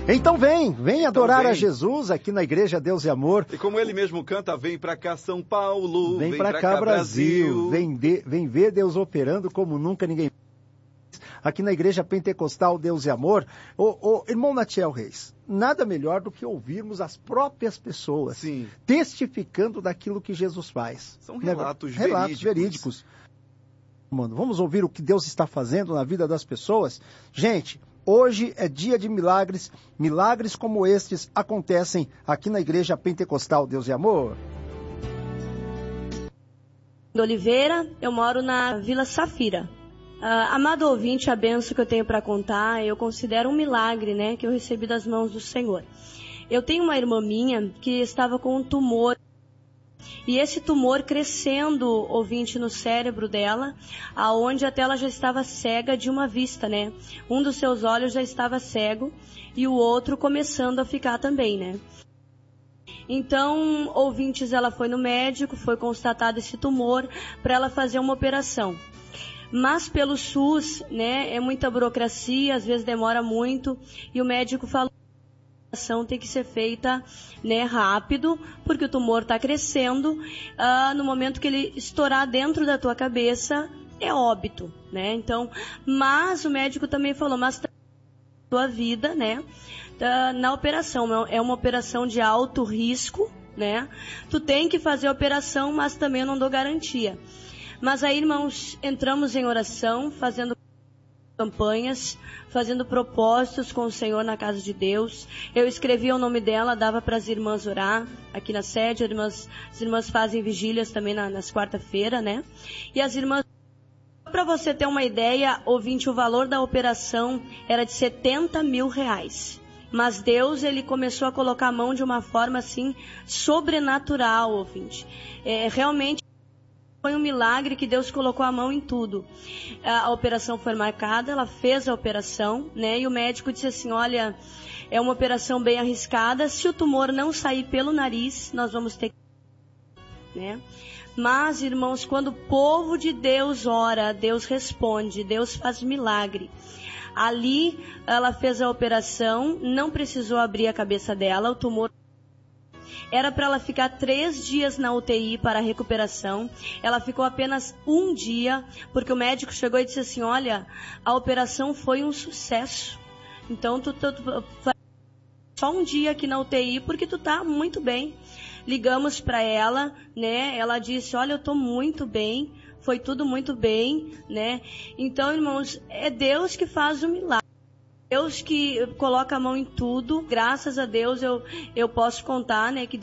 Então vem adorar a Jesus aqui na Igreja Deus e Amor. E como ele mesmo canta, vem pra cá São Paulo, vem pra cá Brasil, vem ver Deus operando como nunca ninguém. Aqui na Igreja Pentecostal Deus e Amor, irmão Natiel Reis, nada melhor do que ouvirmos as próprias pessoas testificando daquilo que Jesus faz. São relatos verídicos. Mano, vamos ouvir o que Deus está fazendo na vida das pessoas? Gente, hoje é dia de milagres. Milagres como estes acontecem aqui na Igreja Pentecostal Deus e Amor. Oliveira, eu moro na Vila Safira. Amado ouvinte, a bênção que eu tenho para contar, eu considero um milagre, né, que eu recebi das mãos do Senhor. Eu tenho uma irmã minha que estava com um tumor, e esse tumor crescendo, ouvinte, no cérebro dela, aonde até ela já estava cega de uma vista, né? Um dos seus olhos já estava cego e o outro começando a ficar também, né? Então, ouvintes, ela foi no médico, foi constatado esse tumor para ela fazer uma operação. Mas pelo SUS, né, é muita burocracia, às vezes demora muito, e o médico falou que a operação tem que ser feita, né, rápido, porque o tumor está crescendo. No momento que ele estourar dentro da tua cabeça, é óbito, né? Então, mas o médico também falou, mas tua vida, né, na operação, é uma operação de alto risco, né? Tu tem que fazer a operação, mas também eu não dou garantia. Mas aí, irmãos, entramos em oração, fazendo campanhas, fazendo propósitos com o Senhor na casa de Deus. Eu escrevia o nome dela, dava para as irmãs orar aqui na sede. As irmãs fazem vigílias também nas quarta-feira, né? E as irmãs, para você ter uma ideia, ouvinte, o valor da operação era de R$70 mil. Mas Deus, ele começou a colocar a mão de uma forma assim sobrenatural, ouvinte. Realmente foi um milagre que Deus colocou a mão em tudo. A operação foi marcada, ela fez a operação, né? E o médico disse assim, olha, é uma operação bem arriscada, se o tumor não sair pelo nariz, nós vamos ter que... né? Mas, irmãos, quando o povo de Deus ora, Deus responde, Deus faz milagre. Ali, ela fez a operação, não precisou abrir a cabeça dela, o tumor... Era para ela ficar 3 dias na UTI para a recuperação. Ela ficou apenas 1 dia, porque o médico chegou e disse assim, olha, a operação foi um sucesso. Então, tu só 1 dia aqui na UTI, porque tu tá muito bem. Ligamos para ela, né? Ela disse, olha, eu tô muito bem, foi tudo muito bem, né? Então, irmãos, é Deus que faz o milagre. Deus que coloca a mão em tudo, graças a Deus eu posso contar, né, que